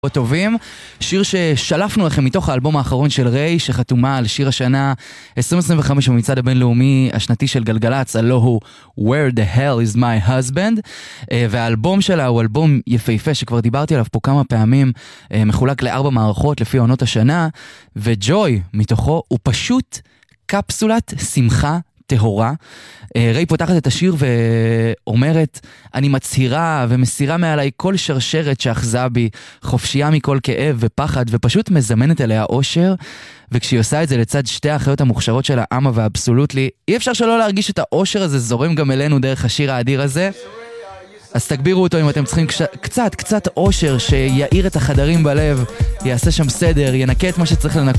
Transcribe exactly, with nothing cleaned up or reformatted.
טובים, שיר ששלפנו לכם מתוך האלבום האחרון של ריי, שחתומה על שיר השנה עשרים עשרים וחמש במצעד הבינלאומי השנתי של גלגלץ, הלא הוא Where the hell is my husband, והאלבום שלה הוא אלבום יפהפה שכבר דיברתי עליו פה כמה פעמים, מחולק לארבע מערכות לפי עונות השנה, וג'וי מתוכו הוא פשוט קפסולת שמחה טהורה. ריי פותחת את השיר ואומרת, אני מצהירה ומסירה מעליי כל שרשרת שאחזה בי, חופשייה מכל כאב ופחד, ופשוט מזמנת אליה אושר. וכשהיא עושה את זה לצד שתי האחיות המוכשרות של האמה והאבסולוטלי, אי אפשר שלא להרגיש את האושר הזה זורם גם אלינו דרך השיר האדיר הזה. אז תגבירו אותו אם אתם צריכים קצת, קצת אושר שיעיר את החדרים בלב, יעשה שם סדר, ינקה את מה שצריך לנקות.